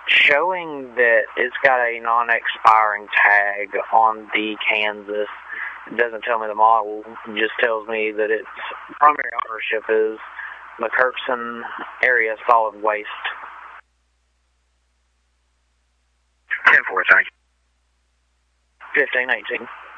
showing that it's got a non-expiring tag on the Kansas. It doesn't tell me the model. It just tells me that its primary ownership is McKerkson Area Solid Waste. 10-4, thank you. 1518.